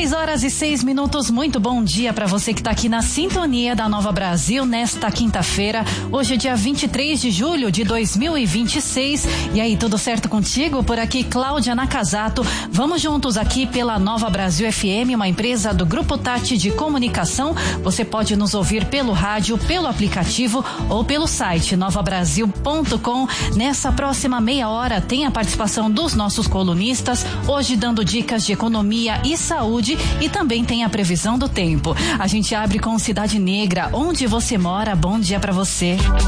6:06. Muito bom dia para você que está aqui na sintonia da Nova Brasil nesta quinta-feira. Hoje é dia 23 de julho de 2026. E aí, tudo certo contigo? Por aqui, Cláudia Nakazato. Vamos juntos aqui pela Nova Brasil FM, uma empresa do Grupo Tati de Comunicação. Você pode nos ouvir pelo rádio, pelo aplicativo ou pelo site novabrasil.com. Nessa próxima meia hora tem a participação dos nossos colunistas, hoje dando dicas de economia e saúde, e também tem a previsão do tempo. A gente abre com Cidade Negra, onde você mora. Bom dia para você.